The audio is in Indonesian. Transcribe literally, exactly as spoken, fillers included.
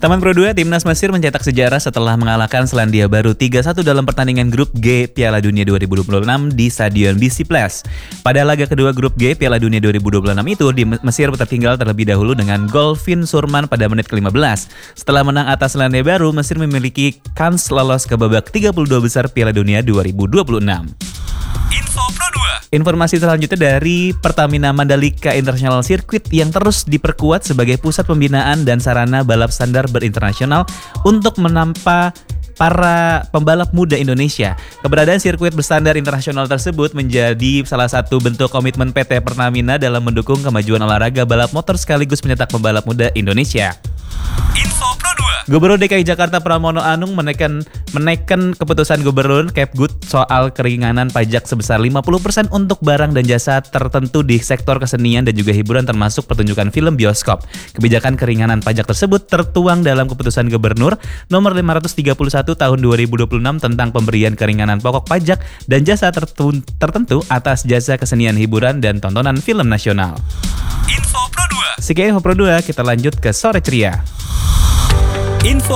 Taman Pro dua, Timnas Mesir mencetak sejarah setelah mengalahkan Selandia Baru tiga satu dalam pertandingan grup G Piala Dunia dua ribu dua puluh enam di Stadion B C Place. Pada laga kedua grup G Piala Dunia dua ribu dua puluh enam itu, di Mesir tertinggal terlebih dahulu dengan gol Vin Surman pada menit ke lima belas. Setelah menang atas Selandia Baru, Mesir memiliki kans lolos ke babak tiga puluh dua besar Piala Dunia dua ribu dua puluh enam. Info Pro dua. Informasi selanjutnya dari Pertamina Mandalika International Circuit yang terus diperkuat sebagai pusat pembinaan dan sarana balap standar berinternasional untuk menampa para pembalap muda Indonesia. Keberadaan sirkuit berstandar internasional tersebut menjadi salah satu bentuk komitmen P T Pertamina dalam mendukung kemajuan olahraga balap motor sekaligus mencetak pembalap muda Indonesia. Info Pro dua. Gubernur D K I Jakarta Pramono Anung menekan menaikkan keputusan Gubernur Kepgud soal keringanan pajak sebesar lima puluh persen untuk barang dan jasa tertentu di sektor kesenian dan juga hiburan termasuk pertunjukan film bioskop. Kebijakan keringanan pajak tersebut tertuang dalam keputusan Gubernur nomor lima ratus tiga puluh satu tahun dua ribu dua puluh enam tentang pemberian keringanan pokok pajak dan jasa tertentu atas jasa kesenian hiburan dan tontonan film nasional. Info Pro dua. Sekian Info Pro dua, kita lanjut ke Sore Ceria. Info